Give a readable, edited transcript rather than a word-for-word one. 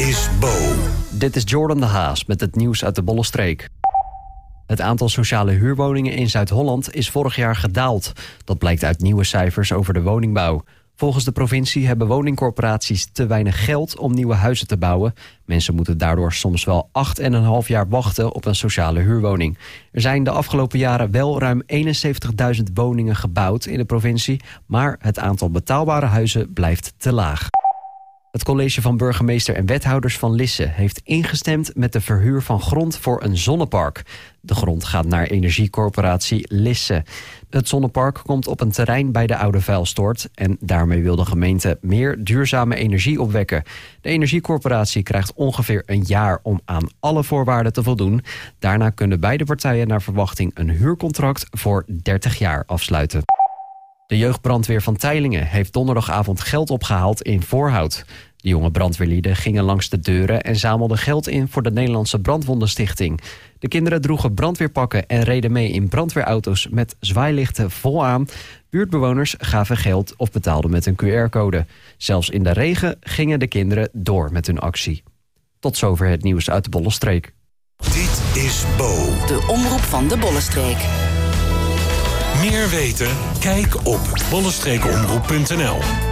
is Bo. Dit is Jordan de Haas met het nieuws uit de Bollenstreek. Het aantal sociale huurwoningen in Zuid-Holland is vorig jaar gedaald. Dat blijkt uit nieuwe cijfers over de woningbouw. Volgens de provincie hebben woningcorporaties te weinig geld om nieuwe huizen te bouwen. Mensen moeten daardoor soms wel 8,5 jaar wachten op een sociale huurwoning. Er zijn de afgelopen jaren wel ruim 71.000 woningen gebouwd in de provincie, maar het aantal betaalbare huizen blijft te laag. Het college van burgemeester en wethouders van Lisse heeft ingestemd met de verhuur van grond voor een zonnepark. De grond gaat naar energiecorporatie Lisse. Het zonnepark komt op een terrein bij de Oude Vuilstort en daarmee wil de gemeente meer duurzame energie opwekken. De energiecorporatie krijgt ongeveer een jaar om aan alle voorwaarden te voldoen. Daarna kunnen beide partijen naar verwachting een huurcontract voor 30 jaar afsluiten. De jeugdbrandweer van Teylingen heeft donderdagavond geld opgehaald in Voorhout. De jonge brandweerlieden gingen langs de deuren en zamelden geld in voor de Nederlandse Brandwondenstichting. De kinderen droegen brandweerpakken en reden mee in brandweerauto's met zwaailichten volaan. Buurtbewoners gaven geld of betaalden met een QR-code. Zelfs in de regen gingen de kinderen door met hun actie. Tot zover het nieuws uit de Bollenstreek. Dit is Bo. De omroep van de Bollenstreek. Meer weten? Kijk op bollenstreekomroep.nl.